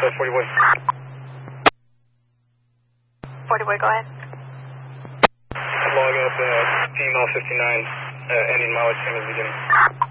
40 boy. 40 boy, go ahead. Log up female 59, ending mileage, same as beginning.